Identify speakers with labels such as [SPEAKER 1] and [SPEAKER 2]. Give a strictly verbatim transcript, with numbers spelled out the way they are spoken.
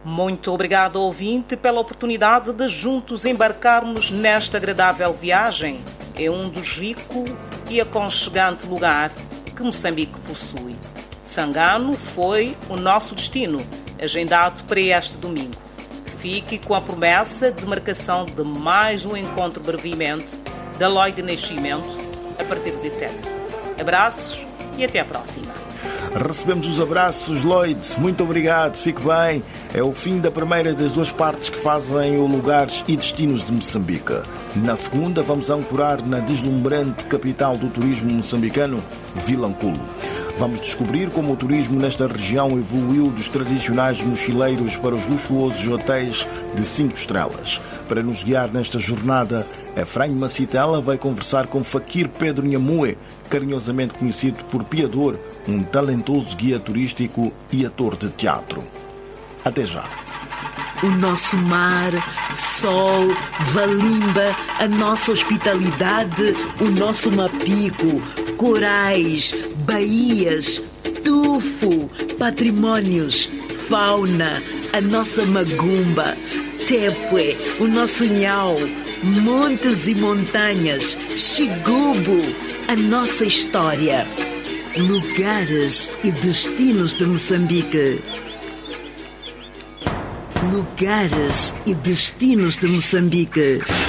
[SPEAKER 1] Muito obrigado, ouvinte, pela oportunidade de juntos embarcarmos nesta agradável viagem. É um dos ricos e aconchegante lugar que Moçambique possui. Sangano foi o nosso destino, agendado para este domingo. Fique com a promessa de marcação de mais um encontro brevemente da Lloyd Nascimento a partir de Tete. Abraços e até à próxima.
[SPEAKER 2] Recebemos os abraços, Lloyd. Muito obrigado, fique bem. É o fim da primeira das duas partes que fazem o Lugares e Destinos de Moçambique. Na segunda, vamos ancorar na deslumbrante capital do turismo moçambicano, Vilanculo. Vamos descobrir como o turismo nesta região evoluiu dos tradicionais mochileiros para os luxuosos hotéis de cinco estrelas. Para nos guiar nesta jornada, Efraim Macitela vai conversar com Fakir Pedro Nhamue, carinhosamente conhecido por Piador, um talentoso guia turístico e ator de teatro. Até já.
[SPEAKER 3] O nosso mar, sol, valimba, a nossa hospitalidade, o nosso mapico, corais, baías, tufo, patrimónios, fauna, a nossa magumba, tepue, o nosso nhau, montes e montanhas, xigubo, a nossa história, lugares e destinos de Moçambique. Lugares e destinos de Moçambique.